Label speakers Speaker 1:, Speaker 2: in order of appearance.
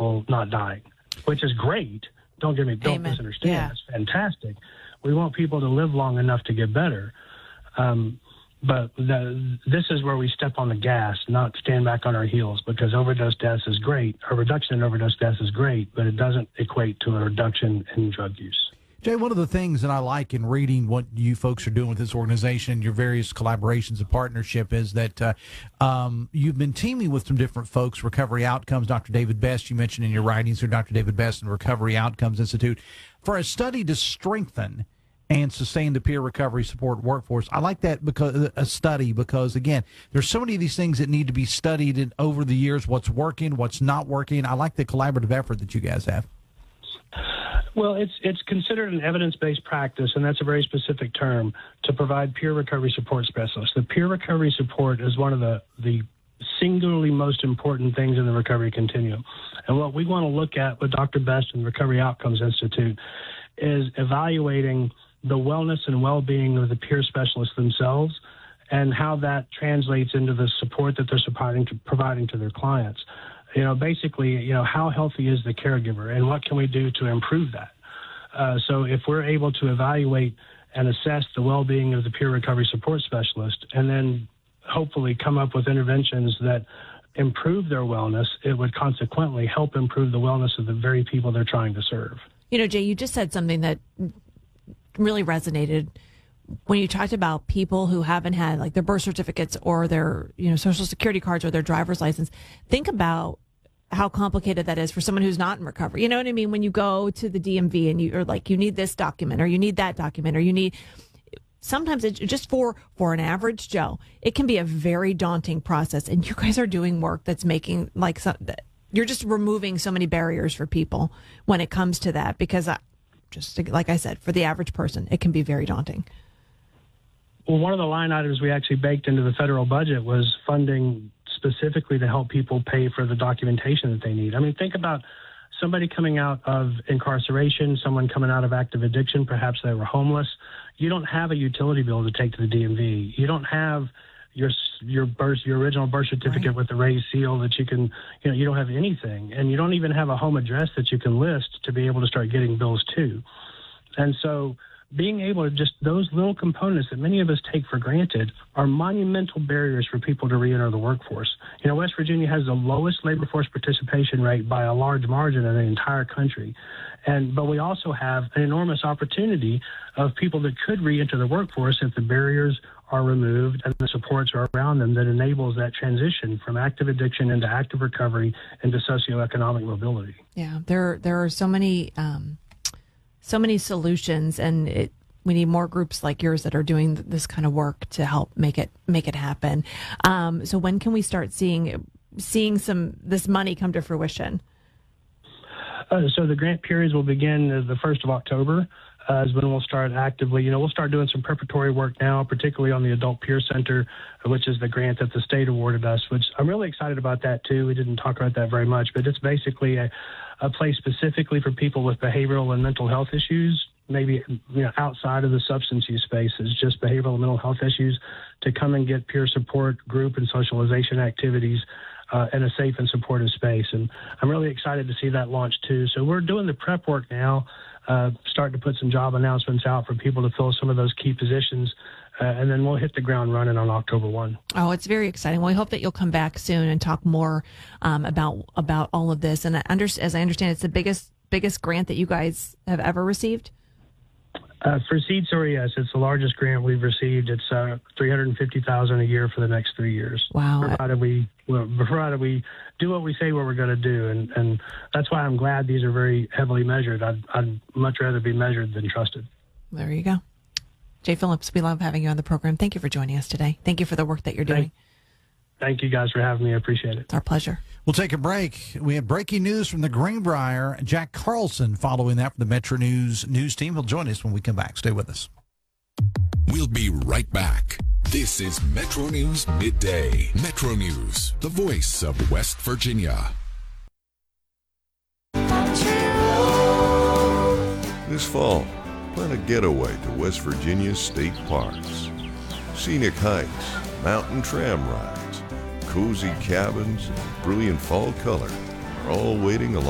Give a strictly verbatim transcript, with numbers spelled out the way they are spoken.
Speaker 1: people not dying, which is great. Don't get me, don't
Speaker 2: Amen.
Speaker 1: misunderstand.
Speaker 2: Yeah.
Speaker 1: It's fantastic. We want people to live long enough to get better. Um, but the, this is where we step on the gas, not stand back on our heels, because overdose deaths is great. A reduction in overdose deaths is great, but it doesn't equate to a reduction in drug use.
Speaker 3: Jay, one of the things that I like in reading what you folks are doing with this organization, your various collaborations and partnership, is that uh, um, you've been teaming with some different folks, Recovery Outcomes, Doctor David Best, you mentioned in your writings here, Doctor David Best and Recovery Outcomes Institute, for a study to strengthen and sustain the peer recovery support workforce. I like that because a study because, again, there's so many of these things that need to be studied in, over the years, what's working, what's not working. I like the collaborative effort that you guys have.
Speaker 1: Well, it's it's considered an evidence-based practice, and that's a very specific term, to provide peer recovery support specialists. The peer recovery support is one of the, the singularly most important things in the recovery continuum. And what we want to look at with Doctor Best and the Recovery Outcomes Institute is evaluating the wellness and well-being of the peer specialists themselves and how that translates into the support that they're providing to, providing to their clients. You know, basically, you know, how healthy is the caregiver and what can we do to improve that? Uh, so if we're able to evaluate and assess the well-being of the peer recovery support specialist and then hopefully come up with interventions that improve their wellness, it would consequently help improve the wellness of the very people they're trying to serve.
Speaker 2: You know, Jay, you just said something that really resonated when you talked about people who haven't had like their birth certificates or their, you know, social security cards or their driver's license. Think about how complicated that is for someone who's not in recovery. You know what I mean? When you go to the D M V and you are like, you need this document or you need that document or you need, sometimes it's just for, for an average Joe, it can be a very daunting process. And you guys are doing work that's making like some, you're just removing so many barriers for people when it comes to that, because I, just like I said, for the average person, it can be very daunting.
Speaker 1: Well, one of the line items we actually baked into the federal budget was funding specifically to help people pay for the documentation that they need. I mean, think about somebody coming out of incarceration, someone coming out of active addiction, perhaps they were homeless. You don't have a utility bill to take to the D M V. You don't have your your birth, your original birth certificate right. with the raised seal that you can, you know, you don't have anything. And you don't even have a home address that you can list to be able to start getting bills to. And so being able to just, those little components that many of us take for granted are monumental barriers for people to reenter the workforce. You know, West Virginia has the lowest labor force participation rate by a large margin in the entire country. And, but we also have an enormous opportunity of people that could reenter the workforce if the barriers are removed and the supports are around them that enables that transition from active addiction into active recovery into socioeconomic mobility.
Speaker 2: Yeah, there, there are so many, um, so many solutions, and it, we need more groups like yours that are doing this kind of work to help make it make it happen. Um, so when can we start seeing seeing some this money come to fruition?
Speaker 1: Uh, so the grant periods will begin uh, the first of October. Uh, is when we'll start actively, you know, we'll start doing some preparatory work now, particularly on the Adult Peer Center, which is the grant that the state awarded us, which I'm really excited about that too. We didn't talk about that very much, but it's basically a, a place specifically for people with behavioral and mental health issues, maybe, you know, outside of the substance use space, is just behavioral and mental health issues, to come and get peer support, group and socialization activities uh, in a safe and supportive space. And I'm really excited to see that launch too. So we're doing the prep work now. Uh, starting to put some job announcements out for people to fill some of those key positions, uh, and then we'll hit the ground running on October first.
Speaker 2: Oh, it's very exciting. Well, we hope that you'll come back soon and talk more um, about about all of this. And I under, as I understand, it's the biggest biggest grant that you guys have ever received.
Speaker 1: Uh, for Seed Story, yes, it's the largest grant we've received. It's uh, three hundred fifty thousand dollars a year for the next three years.
Speaker 2: Wow!
Speaker 1: Provided we, well, provided we do what we say what we're going to do, and, and that's why I'm glad these are very heavily measured. I'd, I'd much rather be measured than trusted.
Speaker 2: There you go, Jay Phillips. We love having you on the program. Thank you for joining us today. Thank you for the work that you're doing.
Speaker 1: Thank, thank you guys for having me. I appreciate it.
Speaker 2: It's our pleasure.
Speaker 3: We'll take a break. We have breaking news from the Greenbrier. Jack Carlson following that from the Metro News news team. He'll join us when we come back. Stay with us.
Speaker 4: We'll be right back. This is Metro News Midday. Metro News, the voice of West Virginia.
Speaker 5: This fall, plan a getaway to West Virginia's state parks. Scenic hikes, mountain tram rides, cozy cabins, and brilliant fall color are all waiting along